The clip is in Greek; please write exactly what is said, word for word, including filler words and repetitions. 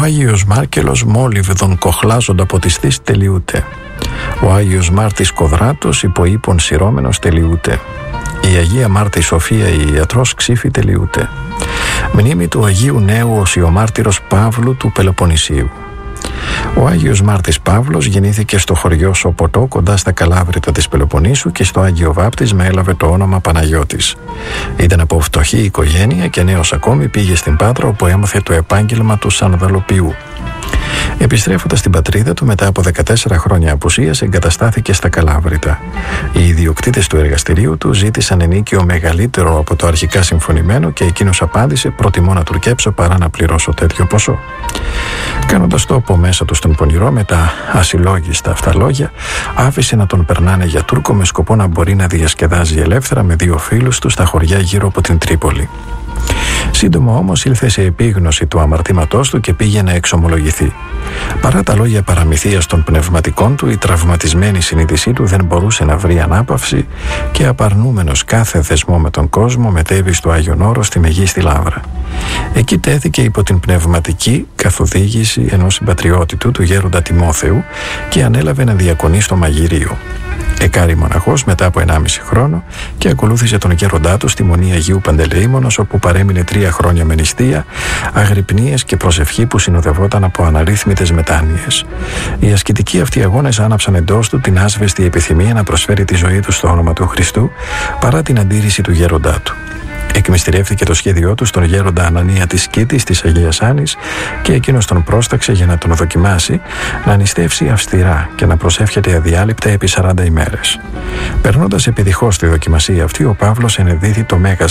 Άγιος Μάρκελος μόλιβδον κοχλάζοντα από τις θείς τελειούται. Ο Άγιος Μάρτης Κοδράτος υποείπων σειρώμενος τελειούται. Η Αγία Μάρτη Σοφία η ιατρός ξύφη τελειούται. Μνήμη του Αγίου Νέου Οσιομάρτυρος Παύλου του Πελοποννησίου. Ο Άγιος Μάρτης Παύλος γεννήθηκε στο χωριό Σοποτό κοντά στα Καλάβρητα της Πελοποννήσου και στο Άγιο Βάπτισμα έλαβε το όνομα Παναγιώτης. Ήταν από φτωχή οικογένεια και νέος ακόμη πήγε στην Πάτρα όπου έμαθε το επάγγελμα του Σανδαλοποιού. Επιστρέφοντας στην πατρίδα του μετά από δεκατέσσερα χρόνια απουσίας εγκαταστάθηκε στα Καλάβρητα. Οι ιδιοκτήτες του εργαστηρίου του ζήτησαν ενίκιο μεγαλύτερο από το αρχικά συμφωνημένο και εκείνος απάντησε: «Προτιμώ να τουρκέψω παρά να πληρώσω τέτοιο ποσό». Κάνοντας τόπο μέσα του στον πονηρό με τα ασυλλόγιστα αυτά λόγια, άφησε να τον περνάνε για Τούρκο με σκοπό να μπορεί να διασκεδάζει ελεύθερα με δύο φίλους του στα χωριά γύρω από την Τρίπολη. Σύντομα όμως ήλθε σε επίγνωση του αμαρτήματός του και πήγε να εξομολογηθεί. Παρά τα λόγια παραμυθείας των πνευματικών του, η τραυματισμένη συνείδησή του δεν μπορούσε να βρει ανάπαυση και απαρνούμενος κάθε δεσμό με τον κόσμο μετέβη στο Άγιον Όρο στη Μεγίστη Λαύρα. Εκεί τέθηκε υπό την πνευματική καθοδήγηση ενός συμπατριώτη του, του γέροντα Τιμόθεου, και ανέλαβε να διακονεί στο μαγειρίο. Εκάρη μοναχός μετά από ενάμιση χρόνο και ακολούθησε τον γέροντά του στη Μονή Αγίου Παντελεήμονος, όπου παρέμεινε τρία χρόνια με νηστεία, αγρυπνίες και προσευχή που συνοδευόταν από αναρρύθμιτες μετάνοιες. Οι ασκητικοί αυτοί αγώνες άναψαν εντός του την άσβεστη επιθυμία να προσφέρει τη ζωή του στο όνομα του Χριστού παρά την αντίρρηση του γέροντά του. Εκμυστηρεύθηκε το σχέδιό του στον γέροντα Ανανία της Κήτης της Αγίας Άνης και εκείνος τον πρόσταξε για να τον δοκιμάσει να νηστεύσει αυστηρά και να προσεύχεται αδιάλειπτα επί σαράντα ημέρες. Περνώντας επιτυχώς τη δοκιμασία αυτή, ο Παύλος ενεδίθη το μέγας